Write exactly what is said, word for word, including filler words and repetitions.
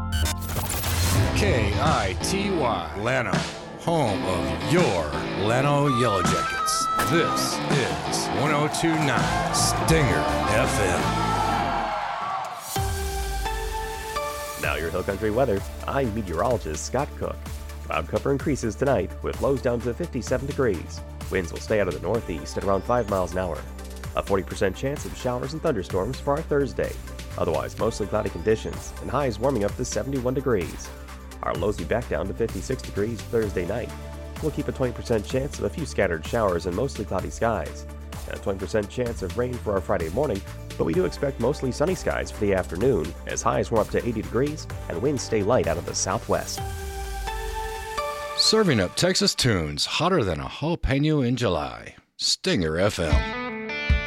K I T Y, Lano, home of your Lano Yellow Jackets. This is one oh two point nine Stinger F M. Now your Hill Country weather. I'm meteorologist Scott Cook. Cloud cover increases tonight with lows down to fifty-seven degrees. Winds will stay out of the northeast at around five miles an hour. A forty percent chance of showers and thunderstorms for our Thursday. Otherwise, mostly cloudy conditions and highs warming up to seventy-one degrees. Our lows be back down to fifty-six degrees Thursday night. We'll keep a twenty percent chance of a few scattered showers and mostly cloudy skies, and a twenty percent chance of rain for our Friday morning, but we do expect mostly sunny skies for the afternoon as highs warm up to eighty degrees and winds stay light out of the southwest. Serving up Texas tunes hotter than a jalapeno in July. Stinger F M.